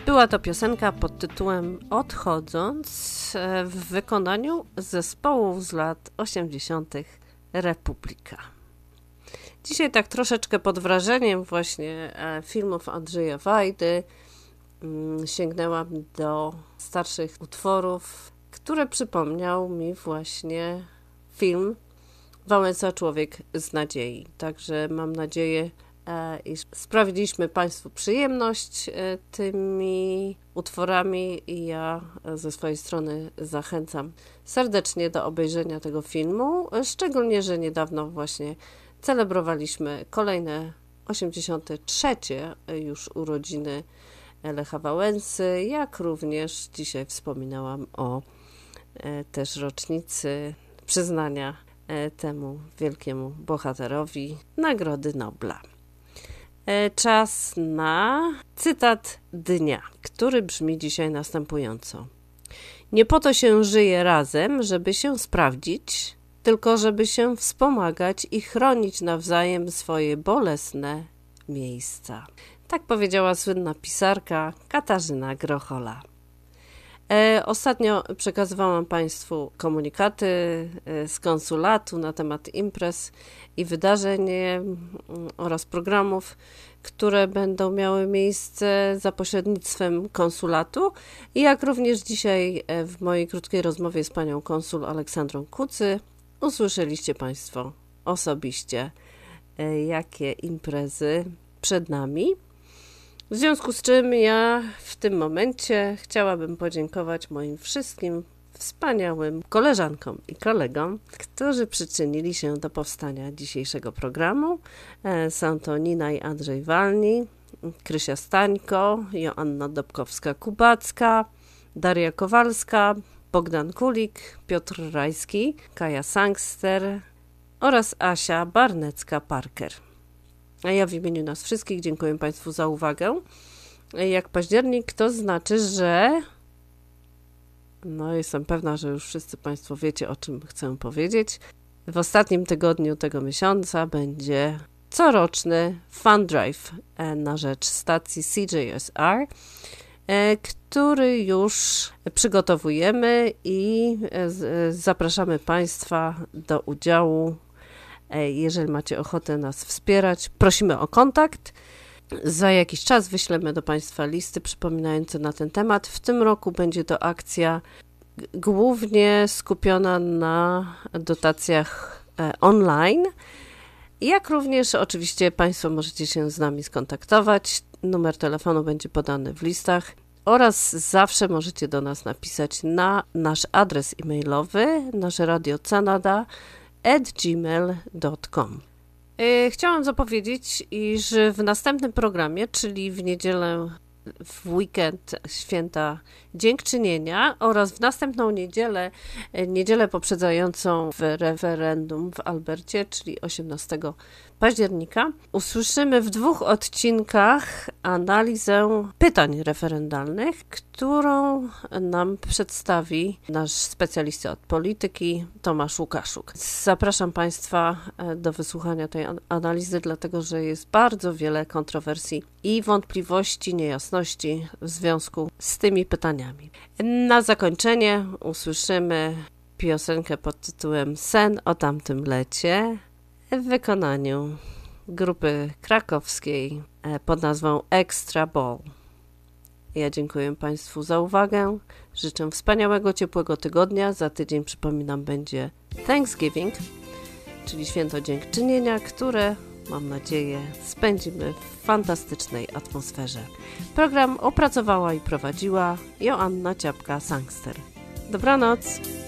Była to piosenka pod tytułem Odchodząc w wykonaniu zespołu z lat 80. Republika. Dzisiaj tak troszeczkę pod wrażeniem właśnie filmów Andrzeja Wajdy sięgnęłam do starszych utworów, które przypomniał mi właśnie film Wałęsa Człowiek z nadziei. Także mam nadzieję, iż sprawiliśmy Państwu przyjemność tymi utworami i ja ze swojej strony zachęcam serdecznie do obejrzenia tego filmu, szczególnie, że niedawno właśnie celebrowaliśmy kolejne 83. już urodziny Lecha Wałęsy, jak również dzisiaj wspominałam o też rocznicy przyznania temu wielkiemu bohaterowi Nagrody Nobla. Czas na cytat dnia, który brzmi dzisiaj następująco. Nie po to się żyje razem, żeby się sprawdzić, tylko żeby się wspomagać i chronić nawzajem swoje bolesne miejsca. Tak powiedziała słynna pisarka Katarzyna Grochola. Ostatnio przekazywałam Państwu komunikaty z konsulatu na temat imprez i wydarzeń oraz programów, które będą miały miejsce za pośrednictwem konsulatu, jak również dzisiaj w mojej krótkiej rozmowie z panią konsul Aleksandrą Kucy usłyszeliście Państwo osobiście, jakie imprezy przed nami. W związku z czym ja w tym momencie chciałabym podziękować moim wszystkim wspaniałym koleżankom i kolegom, którzy przyczynili się do powstania dzisiejszego programu. Są to Nina i Andrzej Walni, Krysia Stańko, Joanna Dobkowska-Kubacka, Daria Kowalska, Bogdan Kulik, Piotr Rajski, Kaja Sangster oraz Asia Barnecka-Parker. A ja w imieniu nas wszystkich dziękuję Państwu za uwagę. Jak październik, to znaczy, że jestem pewna, że już wszyscy Państwo wiecie, o czym chcę powiedzieć. W ostatnim tygodniu tego miesiąca będzie coroczny Fun Drive na rzecz stacji CJSR, który już przygotowujemy i zapraszamy Państwa do udziału. Jeżeli macie ochotę nas wspierać, prosimy o kontakt. Za jakiś czas wyślemy do Państwa listy przypominające na ten temat. W tym roku będzie to akcja głównie skupiona na dotacjach online. Jak również oczywiście Państwo możecie się z nami skontaktować. Numer telefonu będzie podany w listach oraz zawsze możecie do nas napisać na nasz adres e-mailowy naszeradiocanada@gmail.com. Chciałam zapowiedzieć, iż w następnym programie, czyli w niedzielę, w weekend święta Dziękczynienia oraz w następną niedzielę poprzedzającą w referendum w Albercie, czyli 18 października, usłyszymy w 2 odcinkach analizę pytań referendalnych, którą nam przedstawi nasz specjalista od polityki Tomasz Łukaszuk. Zapraszam Państwa do wysłuchania tej analizy, dlatego że jest bardzo wiele kontrowersji i wątpliwości, niejasności w związku z tymi pytaniami. Na zakończenie usłyszymy piosenkę pod tytułem Sen o tamtym lecie w wykonaniu grupy krakowskiej pod nazwą Extra Ball. Ja dziękuję Państwu za uwagę. Życzę wspaniałego, ciepłego tygodnia. Za tydzień, przypominam, będzie Thanksgiving, czyli święto dziękczynienia, które, mam nadzieję, spędzimy w fantastycznej atmosferze. Program opracowała i prowadziła Joanna Ciapka-Sangster. Dobranoc!